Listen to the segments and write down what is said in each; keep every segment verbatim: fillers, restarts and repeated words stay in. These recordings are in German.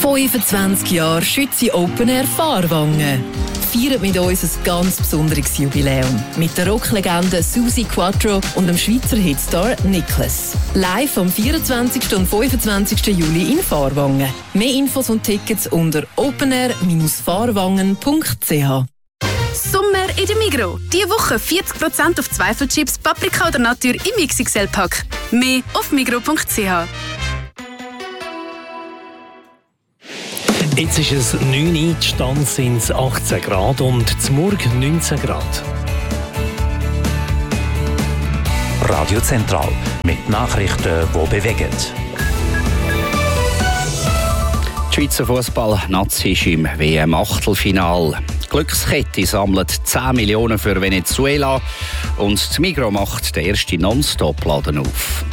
fünfundzwanzig Jahre Schützi Open Air Fahrwangen. Feiert mit uns ein ganz besonderes Jubiläum. Mit der Rocklegende Susi Quattro und dem Schweizer Hitstar Nicholas. Live am vierundzwanzigsten und fünfundzwanzigsten Juli in Fahrwangen. Mehr Infos und Tickets unter openair fahrwangen punkt c h. Sommer in der Migros. Diese Woche vierzig Prozent auf Zweifelchips, Paprika oder Natur im X X L-Pack. Mehr auf migros punkt c h. Jetzt ist es neun Uhr, die Stand sind es achtzehn Grad und zum Morgen neunzehn Grad. Radio Zentral mit Nachrichten, die bewegen. Die Schweizer Fußball-Nazi ist im W M-Achtelfinal. Die Glückskette sammelt zehn Millionen für Venezuela und die Migros macht den ersten Non-Stop-Laden auf.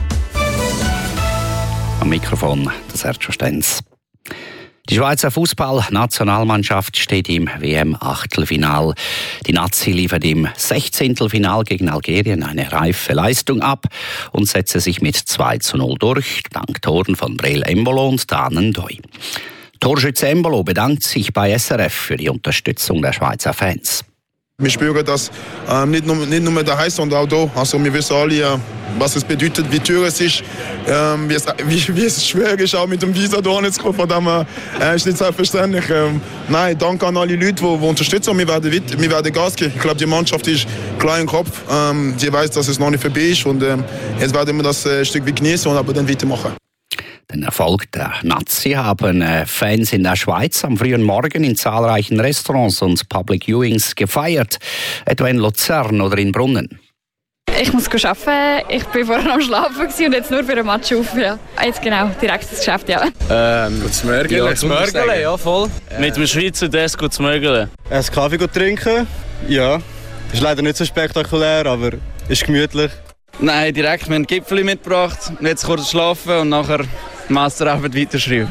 Am Mikrofon der Sergio Stenz. Die Schweizer Fußball-Nationalmannschaft steht im W M-Achtelfinal. Die Nazi liefert im Sechzehntelfinal gegen Algerien eine reife Leistung ab und setzte sich mit zwei zu null durch, dank Toren von Breel Embolo und Danen Doi. Torschütze Embolo bedankt sich bei S R F für die Unterstützung der Schweizer Fans. Wir spüren das ähm, nicht, nur, nicht nur daheim, sondern auch hier. Also wir wissen alle, äh, was es bedeutet, wie teuer es ist, ähm, wie, es, wie, wie es schwer ist, auch mit dem Visa hierher zu kommen. Von dem her äh, ist nicht selbstverständlich. Ähm, nein, danke an alle Leute, die, die unterstützen. Wir werden, wir werden Gas geben. Ich glaube, die Mannschaft ist klar im Kopf. Ähm, sie weiß, dass es noch nicht vorbei ist. Und ähm, jetzt werden wir das äh, ein Stück weit genießen und aber dann weitermachen. Den Erfolg der Nazi haben Fans in der Schweiz am frühen Morgen in zahlreichen Restaurants und Public Viewings gefeiert, etwa in Luzern oder in Brunnen. Ich muss arbeiten. Ich war vorher am Schlafen und jetzt nur für einen Match auf. Ja. Jetzt genau, direkt ins Geschäft, ja. Ähm, gut zu Mörgeln. Ja, zu Mörgeln, ja, voll. Äh. Mit dem Schweizer Desk gut zu Mörgeln. Einen Kaffee trinken, ja. Ist leider nicht so spektakulär, aber ist gemütlich. Nein, direkt, wir haben einen Gipfel mitgebracht, jetzt kurz schlafen und nachher Masterarbeit weiterschreiben.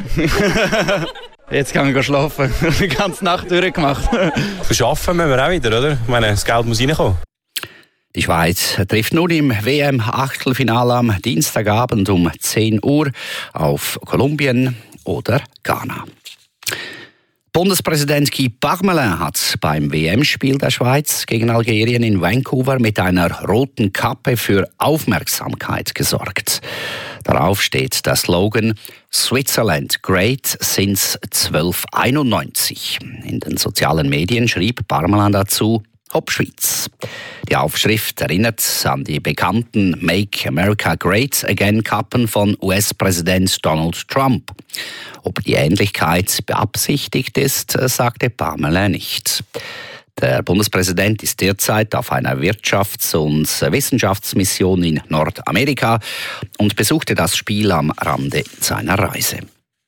Jetzt kann ich schlafen. Die ganze Nacht durchgemacht. Verschaffen müssen wir auch wieder, oder? Ich meine, das Geld muss reinkommen. Die Schweiz trifft nun im W M-Achtelfinale am Dienstagabend um zehn Uhr auf Kolumbien oder Ghana. Bundespräsident Guy Parmelin hat beim W M-Spiel der Schweiz gegen Algerien in Vancouver mit einer roten Kappe für Aufmerksamkeit gesorgt. Darauf steht der Slogan «Switzerland Great since zwölfhunderteinundneunzig». In den sozialen Medien schrieb Parmelin dazu «Hopp Schweiz». Die Aufschrift erinnert an die bekannten «Make America Great Again» Kappen von U S-Präsident Donald Trump. Ob die Ähnlichkeit beabsichtigt ist, sagte Parmelin nicht. Der Bundespräsident ist derzeit auf einer Wirtschafts- und Wissenschaftsmission in Nordamerika und besuchte das Spiel am Rande seiner Reise.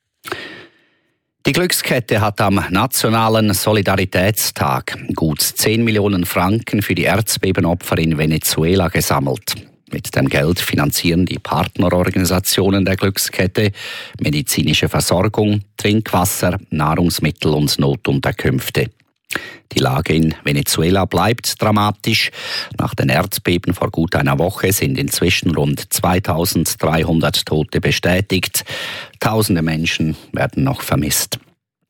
Die Glückskette hat am Nationalen Solidaritätstag gut zehn Millionen Franken für die Erdbebenopfer in Venezuela gesammelt. Mit dem Geld finanzieren die Partnerorganisationen der Glückskette medizinische Versorgung, Trinkwasser, Nahrungsmittel und Notunterkünfte. Die Lage in Venezuela bleibt dramatisch. Nach den Erdbeben vor gut einer Woche sind inzwischen rund zweitausenddreihundert Tote bestätigt. Tausende Menschen werden noch vermisst.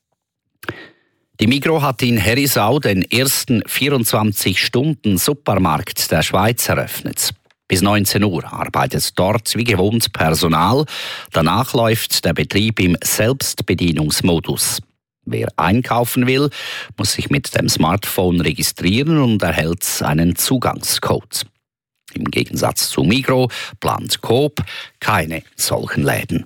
Die Migros hat in Herisau den ersten vierundzwanzig-Stunden-Supermarkt der Schweiz eröffnet. Bis neunzehn Uhr arbeitet dort wie gewohnt Personal. Danach läuft der Betrieb im Selbstbedienungsmodus. Wer einkaufen will, muss sich mit dem Smartphone registrieren und erhält einen Zugangscode. Im Gegensatz zu Migros plant Coop keine solchen Läden.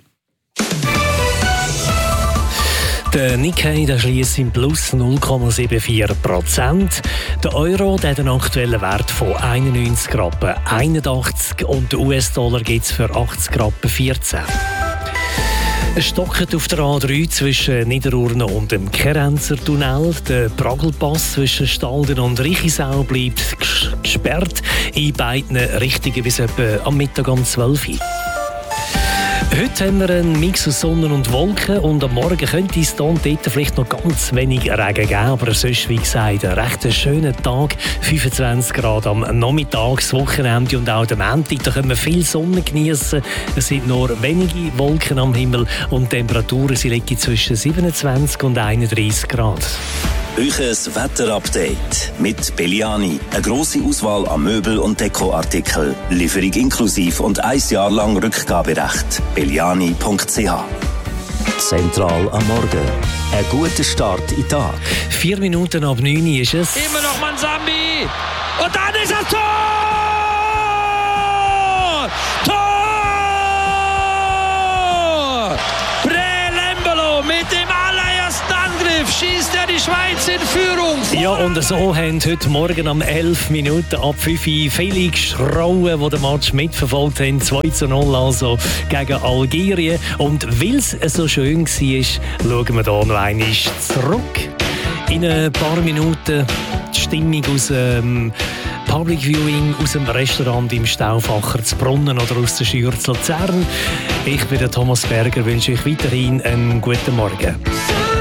Der Nikkei schließt im Plus null Komma vierundsiebzig Prozent. Der Euro der hat einen aktuellen Wert von einundneunzig Rappen einundachtzig und der U S-Dollar gibt es für achtzig Rappen vierzehn. Es stockt auf der A drei zwischen Niederurne und dem Kerenzer Tunnel. Der Pragelpass zwischen Stalden und Richisau bleibt gesperrt in beiden Richtungen bis etwa am Mittag um zwölf Uhr. Heute haben wir einen Mix aus Sonne und Wolken und am Morgen könnte es hier und dort vielleicht noch ganz wenig Regen geben, aber sonst, wie gesagt, ein recht schöner Tag, fünfundzwanzig Grad am Nachmittagswochenende und auch am Montag, da können wir viel Sonne genießen. Es sind nur wenige Wolken am Himmel und die Temperaturen sie liegen zwischen siebenundzwanzig und einunddreißig Grad. Euches Wetterupdate mit Belliani. Eine grosse Auswahl an Möbel- und Dekoartikeln. Lieferung inklusiv und ein Jahr lang Rückgaberecht. belliani punkt c h. Zentral am Morgen. Ein guter Start in den Tag. Vier Minuten ab neun ist es. Immer noch Manzambi. Und dann ist das Tor! Tor! Brelembolo mit dem allerersten Angriff schießt er die Schweiz in Führung. Ja, und so haben heute Morgen am elf Minuten ab fünf Felix Schrauen, die den Match mitverfolgt haben, zwei zu null also gegen Algerien. Und weil es so schön war, schauen wir hier noch einmal zurück. In ein paar Minuten die Stimmung aus dem Public Viewing aus dem Restaurant im Stauffacher zu Brunnen oder aus der Schür zu Luzern. Ich bin der Thomas Berger, wünsche euch weiterhin einen guten Morgen.